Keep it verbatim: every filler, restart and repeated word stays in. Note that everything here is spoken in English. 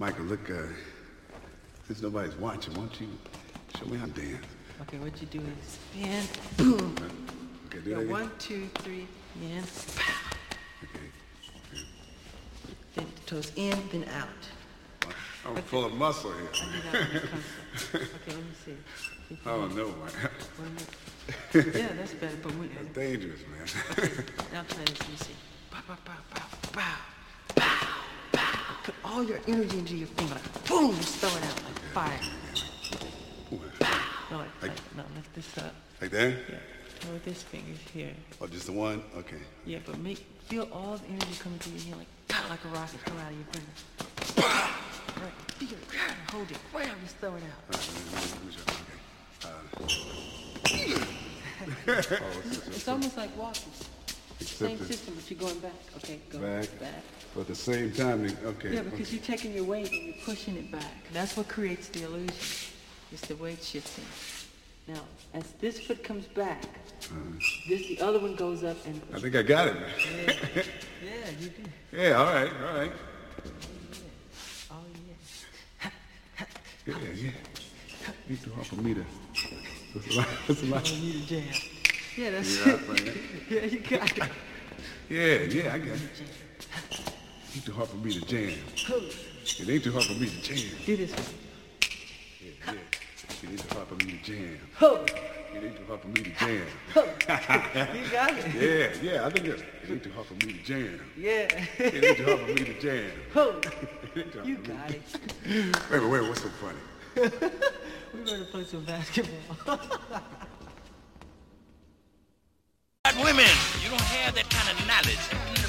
Michael, look, uh, since nobody's watching, why don't you show me how to dance? Okay, what you do is spin, boom. Okay, do Yeah, that again. one, two, three, in, pow. Okay. Then the toes in, then out. I'm full of muscle I here. do that when it comes to- Okay, let me see. If you Oh, want- no, man. Wait a minute. Yeah, that's better, but we... That's dangerous, man. Okay, now try this, let me see. Pow, pow, pow, pow, pow, pow, pow. Put all your energy into your finger, like boom, just throw it out like fire. No, like, Like- like, no, lift this up. Like that? Yeah, throw this finger here. Oh, just the one? Okay. Yeah, but make, feel all the energy coming through your hand like, pow, like a rocket come out of your finger. Right, feel it, hold it, wham, just throw it out. All right, let me- let me show- okay. Uh, oh, it's, it's, It's almost like walking. Same Except system, but you're going back. Okay, go back. back. But at the same time, they- okay. Yeah, because you're taking your weight and you're pushing it back. That's what creates the illusion. It's the weight shifting. Now, as this foot comes back, this the other one goes up and. I think I got it, man. Yeah, yeah, you do. Yeah, all right, all right. Oh yeah. Yeah, yeah. It's too hard for me to. That's a lot. That's a lot. Oh, you need a jam. Yeah, that's Yeah, it. man. Yeah, you got it. Yeah, yeah, I got it. It's too hard for me to jam. It ain't too hard for me to jam. Do this one. Yeah, yeah. It ain't too hard for me to jam. Ho! It ain't too hard for me to jam. You got it. Yeah, yeah, I think it, it ain't too hard for me to jam. Yeah. It ain't too hard for me to jam. Ho! It ain't too hard You for me got to- it. Wait, wait, wait, what's so funny? We better play some basketball. Women, you don't have that kind of knowledge.